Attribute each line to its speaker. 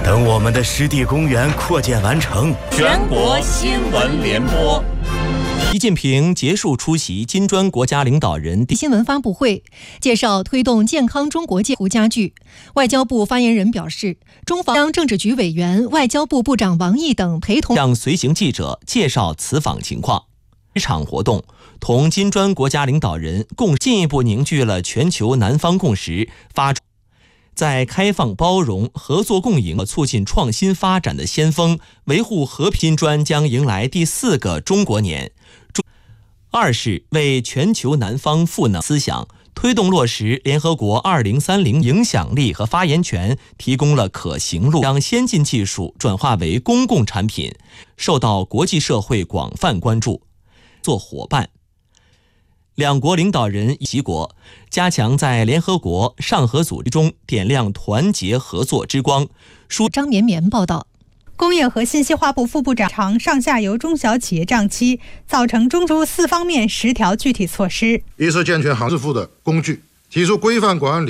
Speaker 1: 等我们的湿地公园扩建完成，
Speaker 2: 全国新闻联播。
Speaker 3: 习近平结束出席金砖国家领导人
Speaker 4: 新闻发布会，介绍推动健康中国建加剧。外交部发言人表示，中方政治局委员、外交部部长王毅等陪同
Speaker 3: 向随行记者介绍此访情况。这场活动同金砖国家领导人共进一步凝聚了全球南方共识，在开放包容、合作共赢、促进创新发展的先锋，维护和平。金砖将迎来第4个中国年。二是为全球南方赋能思想，推动落实联合国2030影响力和发言权提供了可行路，将先进技术转化为公共产品，受到国际社会广泛关注。做伙伴，两国领导人齐国，加强在联合国上合组织中点亮团结合作之光。
Speaker 4: 张绵绵报道。
Speaker 5: 工业和信息化部副部长长上下游中小企业账期，造成中苏4方面10条具体措施。
Speaker 6: 一是健全行支付的工具，提出规范管理